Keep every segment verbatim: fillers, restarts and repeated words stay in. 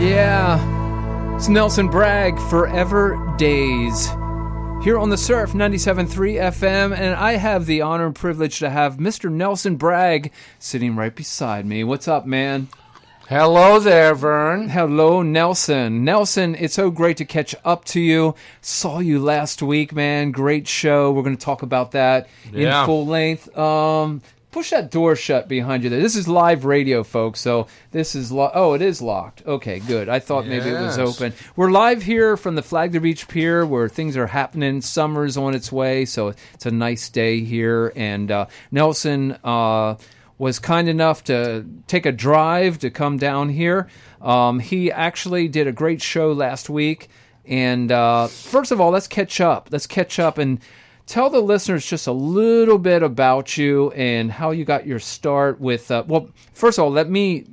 Yeah, it's Nelson Bragg, Forever Days, here on the Surf ninety-seven point three F M, and I have the honor and privilege to have Mister Nelson Bragg sitting right beside me. What's up, man? Hello there, Vern. Hello, Nelson. Nelson, it's so great to catch up to you. Saw you last week, man. Great show. We're going to talk about that yeah. in full length. Um... Push that door shut behind you there. This is live radio, folks, so this is... Lo- oh, it is locked. Okay, good. I thought maybe yes. it was open. We're live here from the Flagler Beach Pier where things are happening. Summer's on its way, so it's a nice day here. And uh, Nelson uh, was kind enough to take a drive to come down here. Um, he actually did a great show last week. And uh, first of all, let's catch up. Let's catch up and... Tell the listeners just a little bit about you and how you got your start with... Uh, well, first of all, let me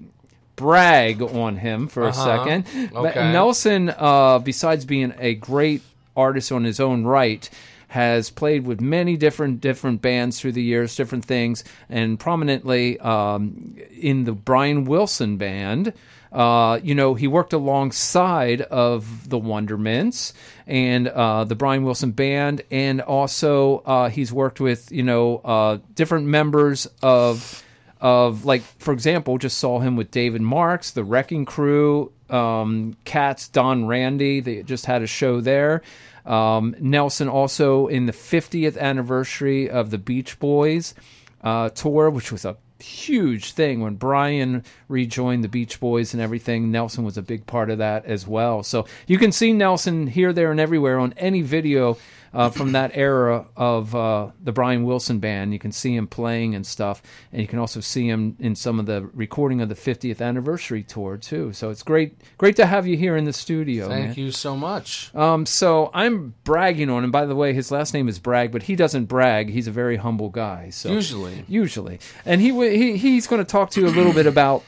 brag on him for uh-huh. a second. Okay. But Nelson, uh, besides being a great artist on his own right, has played with many different different bands through the years, different things, and prominently um, in the Brian Wilson Band. Uh, you know, he worked alongside of the Wondermints and uh, the Brian Wilson Band, and also uh, he's worked with, you know, uh, different members of, of like, for example, just saw him with David Marks, the Wrecking Crew, um, Cats, Don Randy. They just had a show there. Um, Nelson also in the fiftieth anniversary of the Beach Boys uh, tour, which was a huge thing when Brian rejoined the Beach Boys and everything. Nelson was a big part of that as well. So you can see Nelson here, there, and everywhere on any video uh, from that era of uh, the Brian Wilson Band. You can see him playing and stuff, and you can also see him in some of the recording of the fiftieth anniversary tour too. So it's great, great to have you here in the studio. Thank man. you so much. Um, so I'm bragging on him. By the way, his last name is Bragg, but he doesn't brag. He's a very humble guy. So usually, usually, and he he he's going to talk to you a little bit about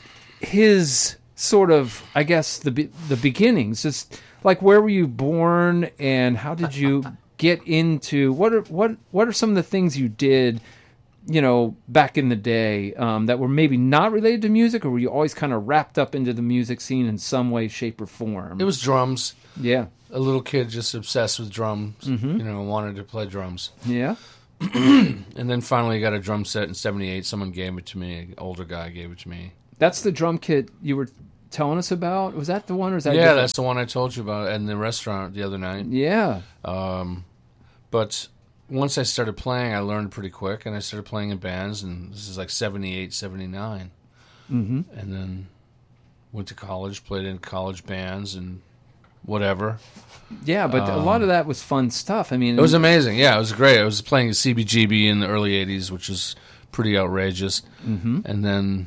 his sort of, I guess, the the beginnings. Just like, where were you born, and how did you get into what are what what are some of the things you did, you know, back in the day um, that were maybe not related to music, or were you always kind of wrapped up into the music scene in some way, shape, or form? It was drums. Yeah. A little kid just obsessed with drums, mm-hmm. you know, wanted to play drums. Yeah. And then finally got a drum set in seventy-eight. Someone gave it to me. An older guy gave it to me. That's the drum kit you were telling us about? Was that the one, or is that Yeah, different? that's the one I told you about in the restaurant the other night. Yeah. Um, but once I started playing, I learned pretty quick, and I started playing in bands, and this is like seventy-eight, seventy-nine. Mm-hmm. And then went to college, played in college bands and whatever. Yeah, but um, a lot of that was fun stuff. I mean, it was amazing. Yeah, it was great. I was playing at C B G B in the early eighties, which is pretty outrageous. Mm-hmm. And then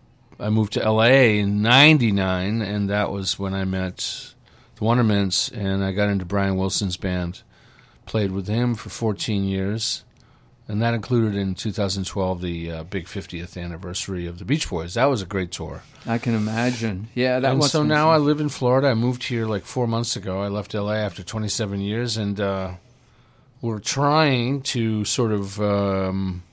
I moved to L A in ninety-nine, and that was when I met the Wondermints, and I got into Brian Wilson's band. Played with him for fourteen years, and that included in two thousand twelve the uh, big fiftieth anniversary of the Beach Boys. That was a great tour. I can imagine. Yeah, that and was. So now I live in Florida. I moved here like four months ago. I left L A after twenty-seven years, and uh, we're trying to sort of um,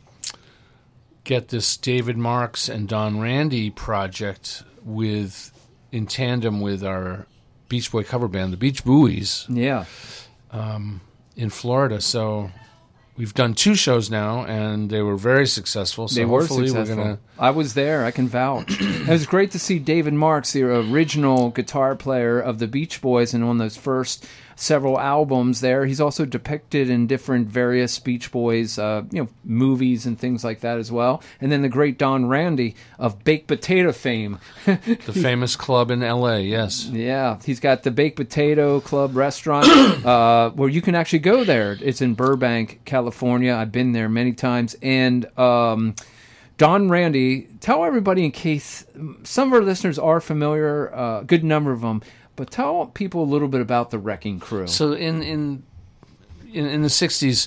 get this David Marks and Don Randy project with in tandem with our Beach Boy cover band, the Beach Buoys. Yeah. Um, in Florida, so we've done two shows now, and they were very successful. So they were hopefully successful. We're gonna... I was there. I can vouch. It was great to see David Marks, the original guitar player of the Beach Boys, and on those first several albums there. He's also depicted in different various Beach Boys, uh, you know, movies and things like that as well. And then the great Don Randy of Baked Potato fame. The famous club in L A, yes. Yeah, he's got the Baked Potato Club restaurant uh, where you can actually go there. It's in Burbank, California. I've been there many times. And um, Don Randy, tell everybody, in case some of our listeners are familiar, a uh, good number of them, but tell people a little bit about the Wrecking Crew. So in in in, in the sixties,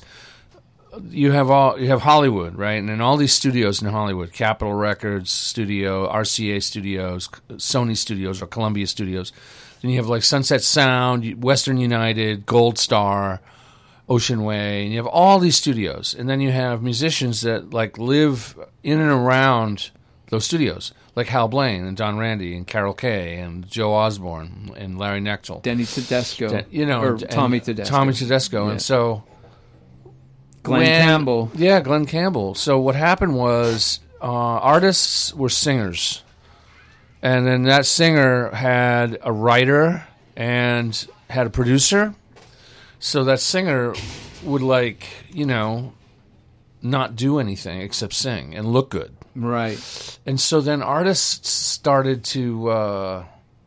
you have all you have Hollywood, right? And in all these studios in Hollywood, Capitol Records Studio, R C A Studios, Sony Studios, or Columbia Studios. Then you have like Sunset Sound, Western United, Gold Star, Ocean Way, and you have all these studios. And then you have musicians that like live in and around those studios, like Hal Blaine and Don Randy and Carol Kay and Joe Osborne and Larry Knechtel. Denny Tedesco. De- you know, or and- Tommy Tedesco. Tommy Tedesco. Yeah. And so... Glenn when- Campbell. Yeah, Glenn Campbell. So what happened was uh, artists were singers. And then that singer had a writer and had a producer. So that singer would, like, you know, not do anything except sing and look good. Right. And so then artists started to, uh,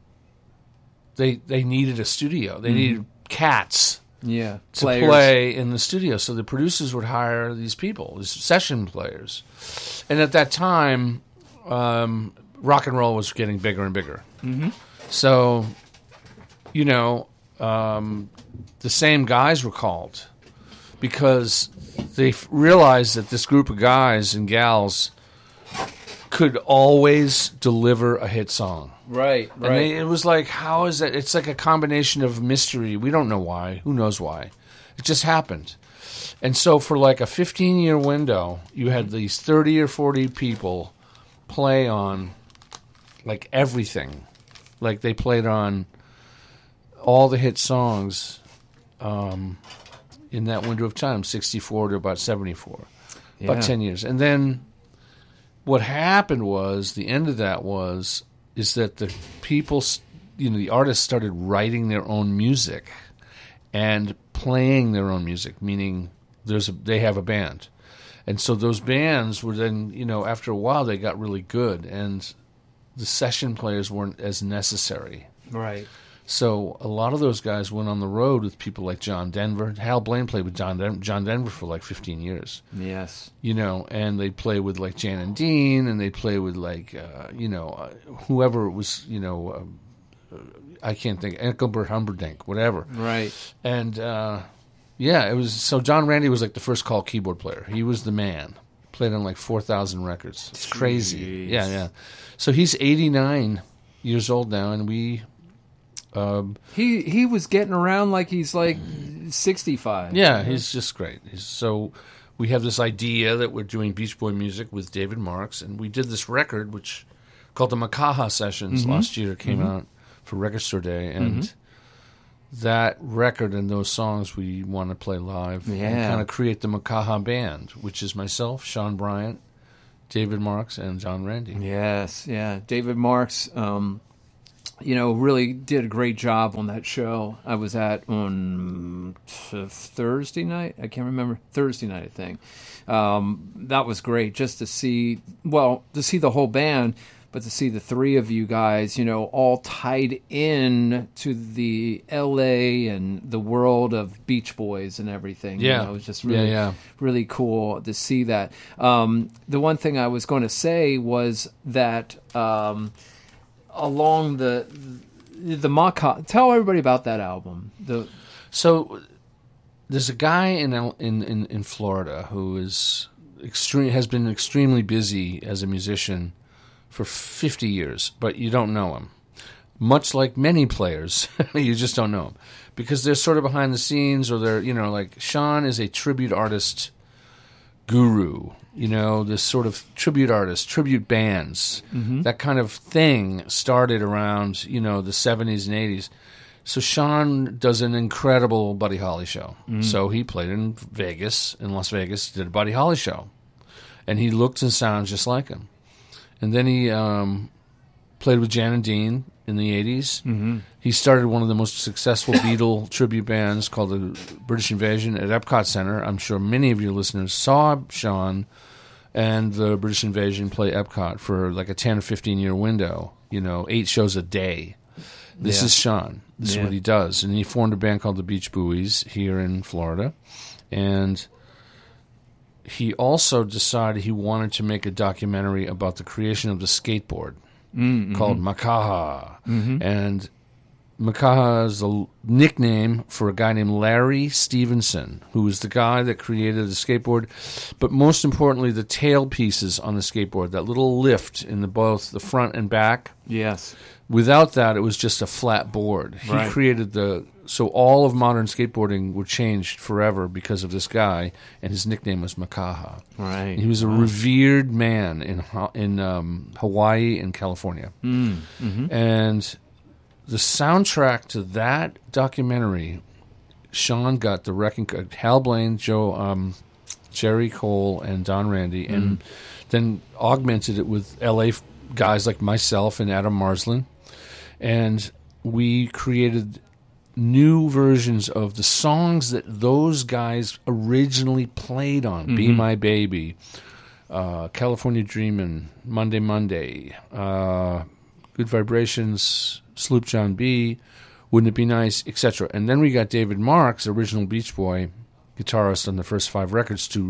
they they needed a studio. They needed cats Yeah. to Players. play in the studio. So the producers would hire these people, these session players. And at that time, um, rock and roll was getting bigger and bigger. Mm-hmm. So, you know, um, the same guys were called because they f- realized that this group of guys and gals could always deliver a hit song. Right. And Right. they, it was like, how is that? It's like a combination of mystery. We don't know why. Who knows why? It just happened. And so for like a fifteen-year window, you had these thirty or forty people play on like everything. Like they played on all the hit songs um, in that window of time, sixty-four to about seventy-four. Yeah. About ten years. And then what happened was, the end of that was, is that the people, you know, the artists started writing their own music and playing their own music, meaning there's a, they have a band. And so those bands were then, you know, after a while they got really good and the session players weren't as necessary. Right. So a lot of those guys went on the road with people like John Denver. Hal Blaine played with John Den- John Denver for like fifteen years. Yes. You know, and they'd play with like Jan and Dean, and they'd play with like, uh, you know, uh, whoever was, you know, um, uh, I can't think, Engelbert Humperdinck, whatever. Right. And, uh, yeah, it was, so John Randy was like the first call keyboard player. He was the man. Played on like four thousand records. It's crazy. Jeez. Yeah, yeah. So he's eighty-nine years old now, and we... Um, He he was getting around like he's like sixty-five. Yeah, he's just great. He's, so we have this idea that we're doing Beach Boy music with David Marks, and we did this record which called the Makaha Sessions Mm-hmm. last year. It came Mm-hmm. out for Record Store Day, and mm-hmm. that record and those songs we want to play live and Yeah. kind of create the Makaha Band, which is myself, Sean Bryant, David Marks, and John Randy. Yes, yeah. David Marks, um, you know, really did a great job on that show I was at on th- Thursday night. I can't remember. Thursday night, I think. Um, that was great just to see, well, to see the whole band, but to see the three of you guys, you know, all tied in to the L A and the world of Beach Boys and everything. Yeah. You know, it was just really, Yeah, yeah. really cool to see that. Um, the one thing I was going to say was that... Um, along the the Maka, tell everybody about that album. The So there's a guy in in in, in Florida who is extreme has been extremely busy as a musician for fifty years, but you don't know him. Much like many players, you just don't know him because they're sort of behind the scenes, or they're, you know, like Sean is a tribute artist guru. You know, this sort of tribute artists, tribute bands, mm-hmm. that kind of thing started around, you know, the seventies and eighties. So Sean does an incredible Buddy Holly show. Mm. So he played in Vegas, in Las Vegas, did a Buddy Holly show. And he looked and sounds just like him. And then he um, played with Jan and Dean in the eighties. Mm-hmm. He started one of the most successful Beatle tribute bands called the British Invasion at Epcot Center. I'm sure many of your listeners saw Sean and the British Invasion play Epcot for like a ten or fifteen year window, you know, eight shows a day. This Yeah. is Sean. This Yeah. is what he does. And he formed a band called the Beach Buoys here in Florida. And he also decided he wanted to make a documentary about the creation of the skateboard mm-hmm. called Makaha. Mm-hmm. And Makaha is a nickname for a guy named Larry Stevenson, who was the guy that created the skateboard. But most importantly, the tail pieces on the skateboard, that little lift in the both the front and back. yes, Without that, it was just a flat board. He Right. created the so all of modern skateboarding were changed forever because of this guy, and his nickname was Makaha. Right. He was a revered man in Ha- in um, Hawaii and California, Mm. hmm and the soundtrack to that documentary, Sean got the wrecking. Hal Blaine, Joe, um, Jerry Cole, and Don Randy, and then augmented it with L A f- guys like myself and Adam Marsland. And we created new versions of the songs that those guys originally played on. Be My Baby, uh, California Dreamin', Monday Monday, uh, Good Vibrations, Sloop John B., Wouldn't It Be Nice, et cetera. And then we got David Marks, original Beach Boy guitarist on the first five records, to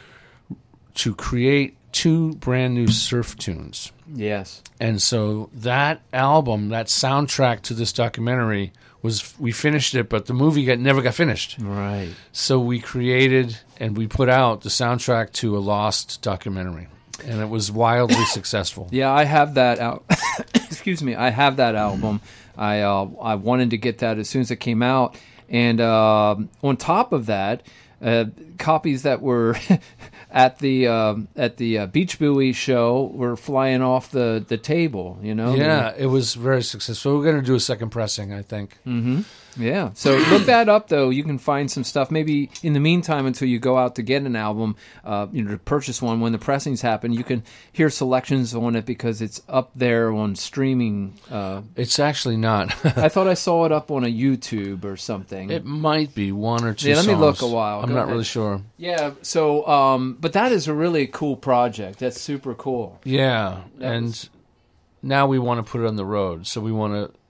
to create two brand new surf tunes. Yes. And so that album, that soundtrack to this documentary, was we finished it, but the movie got never got finished. Right. So we created and we put out the soundtrack to a lost documentary, and it was wildly successful. Yeah, I have that out. Excuse me. I have that album. I uh, I wanted to get that as soon as it came out, and uh, on top of that, uh, copies that were at the um at the uh, Beach Buoy show were flying off the, the table. You know. Yeah, it was very successful. We're going to do a second pressing, I think. Mm-hmm. Yeah. So look that up, though. You can find some stuff. Maybe in the meantime, until you go out to get an album, uh, you know, to purchase one when the pressings happen, you can hear selections on it because it's up there on streaming. Uh, It's actually not. I thought I saw it up on a YouTube or something. It might be one or two Yeah, let me songs. look a while. I'm Go not ahead. really sure. Yeah. So, um, but that is a really cool project. That's super cool. Yeah, That and was- now we want to put it on the road. So we want to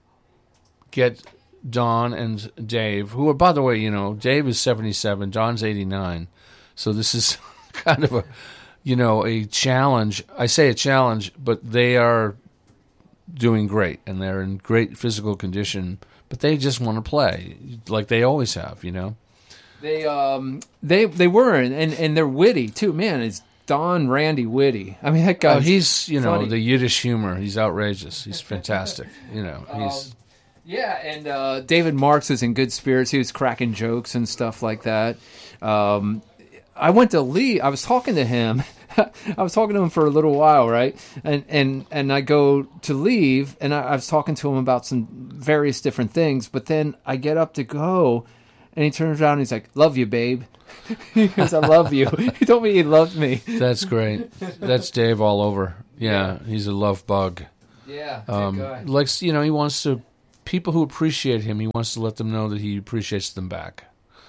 get Don and Dave, who are, by the way, you know, Dave is seventy-seven, Don's eighty-nine. So this is kind of a, you know, a challenge. I say a challenge, but they are doing great, and they're in great physical condition, but they just want to play like they always have, you know? They um they they were and and, and they're witty too. Man, it's Don Randy Witty. I mean that guy. Oh, he's, you know, funny. the Yiddish humor. He's outrageous. He's fantastic. You know, he's... Um, yeah, and uh, David Marks was in good spirits. He was cracking jokes and stuff like that. Um, I went to Lee. I was talking to him. I was talking to him for a little while, right? And and and I go to leave, and I, I was talking to him about some various different things. But then I get up to go, and he turns around and he's like, "Love you, babe." He goes, "I love you." He told me he loved me. That's great. That's Dave all over. Yeah, he's a love bug. Yeah, Um, likes, you know, he wants to, people who appreciate him, he wants to let them know that he appreciates them back.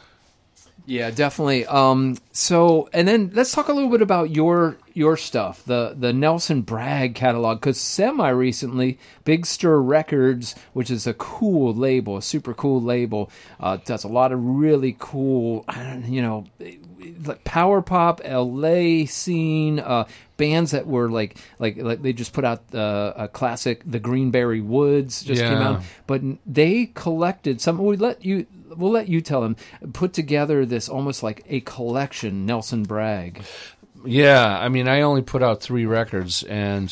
Yeah, definitely. Um, so, and then let's talk a little bit about your your stuff, the the Nelson Bragg catalog, because semi recently, Big Stir Records, which is a cool label, a super cool label, uh, does a lot of really cool, I don't, you know, like power pop, L A scene, uh, bands that were like like like they just put out uh, a classic, the Greenberry Woods just came Yeah. out, but they collected some. We let you. We'll let you tell him. Put together this almost like a collection, Nelson Bragg. Yeah, I mean, I only put out three records, and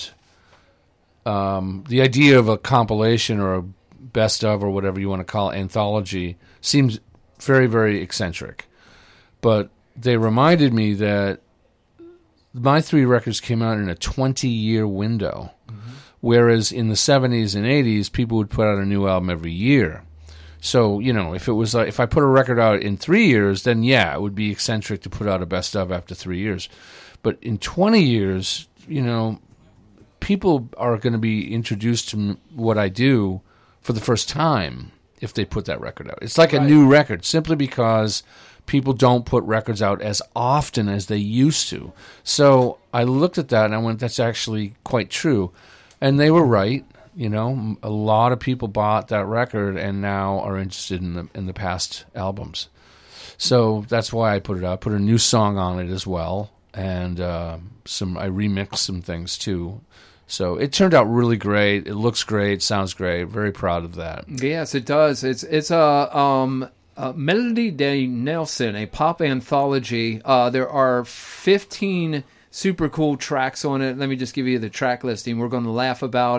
um, the idea of a compilation or a best of or whatever you want to call it, anthology, seems very, very eccentric. But they reminded me that my three records came out in a twenty-year window, mm-hmm. whereas in the seventies and eighties, people would put out a new album every year. So, you know, if it was like, if I put a record out in three years, then yeah, it would be eccentric to put out a best of after three years. But in twenty years, you know, people are going to be introduced to m- what I do for the first time if they put that record out. It's like Right. a new record, simply because people don't put records out as often as they used to. So I looked at that and I went, that's actually quite true. And they were right. You know, a lot of people bought that record and now are interested in the in the past albums. So that's why I put it out. I put a new song on it as well, and uh, some I remixed some things too. So it turned out really great. It looks great, sounds great. Very proud of that. Yes, it does. It's it's a um, uh, Melody de Nelson, a pop anthology. Uh, there are fifteen super cool tracks on it. Let me just give you the track listing. We're going to laugh about it.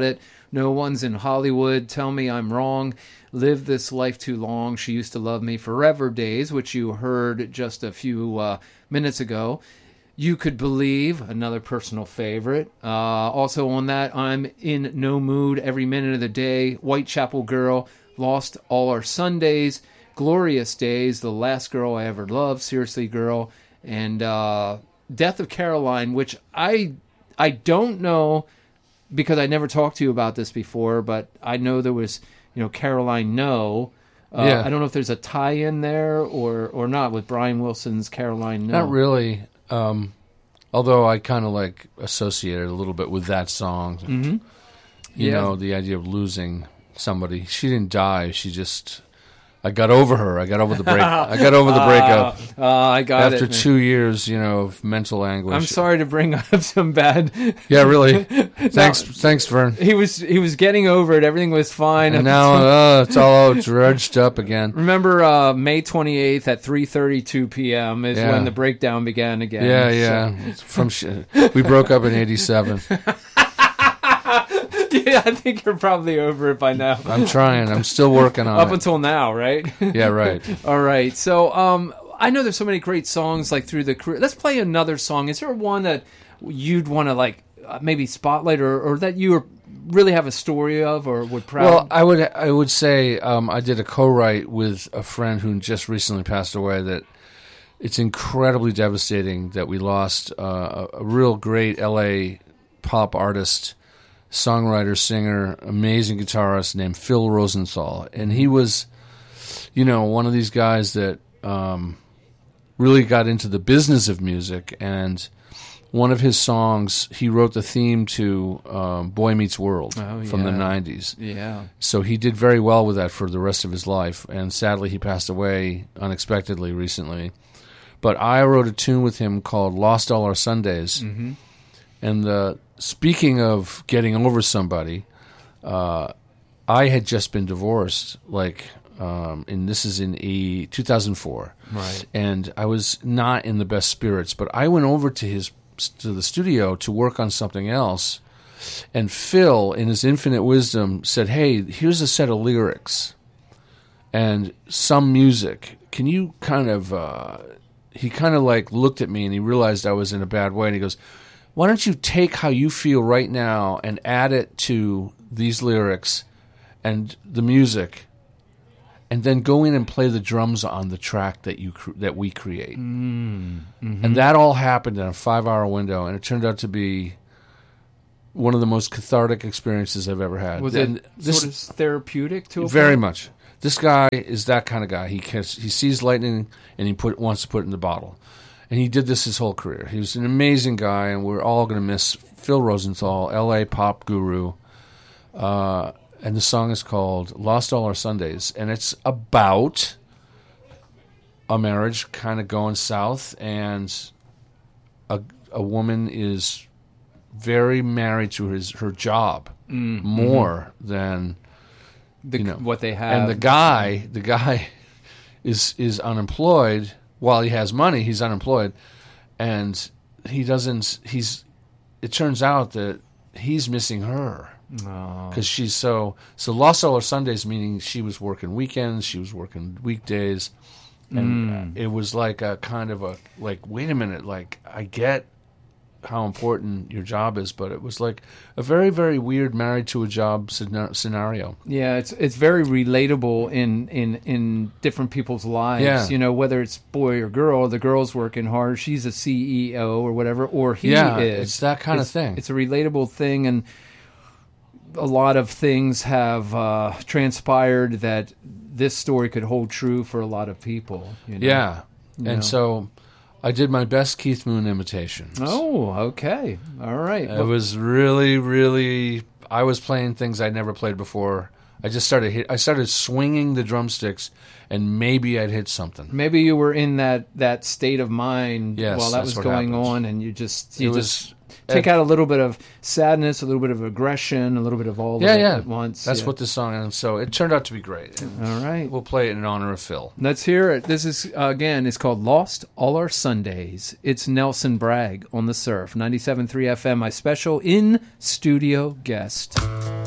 No one's in Hollywood. Tell me I'm wrong. Live this life too long. She used to love me. Forever Days, which you heard just a few uh, minutes ago. You Could Believe, another personal favorite. Uh, also on that, I'm in No Mood, Every Minute of the Day. Whitechapel Girl, Lost All Our Sundays. Glorious Days, The Last Girl I Ever Loved, Seriously Girl, and uh, Death of Caroline, which I I don't know because I never talked to you about this before, but I know there was, you know, Caroline No. Uh, yeah. I don't know if there's a tie-in there or, or not with Brian Wilson's Caroline No. Not really, um, although I kind of like associated a little bit with that song. Mm-hmm. You Yeah. know, the idea of losing somebody. She didn't die. She just... I got over her. I got over the break. I got over the breakup. Uh, uh, I got After it. two years, you know, of mental anguish. I'm sorry to bring up some bad. Yeah, really. Thanks, thanks, Vern. He was he was getting over it. Everything was fine. And now uh, it's all dredged up again. Remember uh, May twenty-eighth at three thirty-two p.m. is Yeah. when the breakdown began again. Yeah, So- yeah. It's from sh- we broke up in eighty-seven. Yeah, I think you're probably over it by now. I'm trying. I'm still working on Up it. until now, right? Yeah, right. All right. So, um, I know there's so many great songs like through the career. Let's play another song. Is there one that you'd want to like uh, maybe spotlight, or, or that you are, really have a story of, or would proud? Well, I would I would say um, I did a co-write with a friend who just recently passed away. That it's incredibly devastating that we lost uh, a, a real great L A pop artist, songwriter, singer, amazing guitarist named Phil Rosenthal, and he was, you know, one of these guys that um, really got into the business of music. And one of his songs, he wrote the theme to um, Boy Meets World Oh, from the yeah. nineties. yeah. So he did very well with that for the rest of his life, and sadly he passed away unexpectedly recently. But I wrote a tune with him called Lost All Our Sundays. Mm-hmm. And the, speaking of getting over somebody, uh, I had just been divorced, like, um, and this is in a, two thousand four. Right. And I was not in the best spirits, but I went over to his to the studio to work on something else. And Phil, in his infinite wisdom, said, hey, here's a set of lyrics and some music. Can you kind of, uh, he kind of like looked at me and he realized I was in a bad way. And he goes, why don't you take how you feel right now and add it to these lyrics and the music, and then go in and play the drums on the track that you cr- that we create. Mm, mm-hmm. And that all happened in a five-hour window, and it turned out to be one of the most cathartic experiences I've ever had. Was And it this sort of therapeutic to a very point? much. This guy is that kind of guy. He has, he sees lightning and he put wants to put it in the bottle. And he did this his whole career. He was an amazing guy, and we're all going to miss Phil Rosenthal, L A pop guru. Uh, and the song is called Lost All Our Sundays. And it's about a marriage kind of going south, and a, a woman is very married to his her job Mm, more than... the, you know, what they have. And the guy, the guy is is unemployed. While he has money, he's unemployed, and he doesn't. He's. It turns out that he's missing her because Oh. she's so so lost all her Sundays, meaning she was working weekends, she was working weekdays, and Mm. it was like a kind of a like, wait a minute, like I get how important your job is, but it was like a very, very weird married to a job scena- scenario. Yeah, it's it's very relatable in, in, in different people's lives. Yeah. You know, whether it's boy or girl, the girl's working hard, she's a C E O or whatever, or he Yeah, is. it's that kind of It's- thing. It's a relatable thing, and a lot of things have uh, transpired that this story could hold true for a lot of people. You know? Yeah, You and know? so I did my best Keith Moon imitations. Oh, okay. All right. It was really, really. I was playing things I'd never played before. I just started hit. I started swinging the drumsticks, and maybe I'd hit something. Maybe you were in that, that state of mind Yes, while that that's was what going happens. on, and you just you It just was take out a little bit of sadness, a little bit of aggression, a little bit of all yeah, of it yeah. at once. That's Yeah. what this song is. So it turned out to be great. And All right. we'll play it in honor of Phil. Let's hear it. This is, uh, again, it's called Lost All Our Sundays. It's Nelson Bragg on the Surf, ninety-seven point three F M, my special in-studio guest.